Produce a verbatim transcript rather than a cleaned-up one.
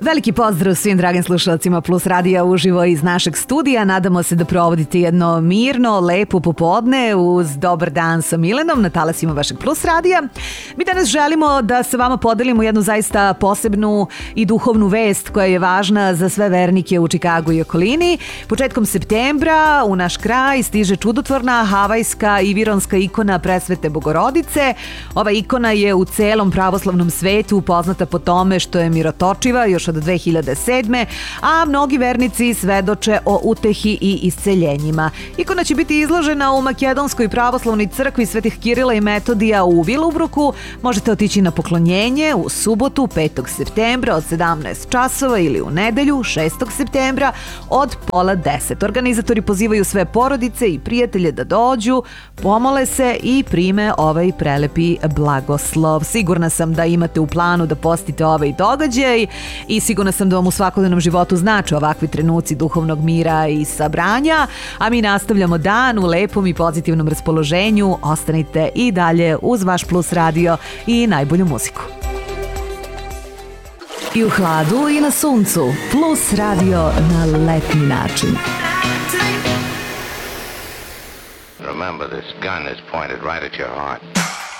Veliki pozdrav svim dragim slušalcima Plus radija uživo iz našeg studija. Nadamo se da provodite jedno mirno, lepo popodne uz Dobar dan sa Milenom na talasima vašeg Plus radija. Mi danas želimo da se vama podelimo jednu zaista posebnu i duhovnu vest koja je važna za sve vernike u Čikagu i okolini. Početkom septembra u naš kraj stiže čudotvorna havajska i vironska ikona Presvete Bogorodice. Ova ikona je u celom pravoslavnom svetu poznata po tome što je mirotočiva još od dve hiljade sedme. a mnogi vernici svedoče o utehi i isceljenjima. Ikona će biti izložena u Makedonskoj pravoslavnoj crkvi Svetih Kirila i Metodija u Vilubruku. Možete otići na poklonjenje u subotu petog septembra od sedamnaest časova ili u nedelju šestog septembra od pola deset. Organizatori pozivaju sve porodice i prijatelje da dođu, pomole se i prime ovaj prelepi blagoslov. Sigurna sam da imate u planu da postite ovaj događaj i sigurna sam da vam u svakodnevnom životu znače ovakvi trenuci duhovnog mira i sabranja, a mi nastavljamo dan u lepom i pozitivnom raspoloženju. Ostanite i dalje uz vaš Plus radio i najbolju muziku. I u hladu i na suncu. Plus radio na letni način. Remember, this gun is pointed right at your heart.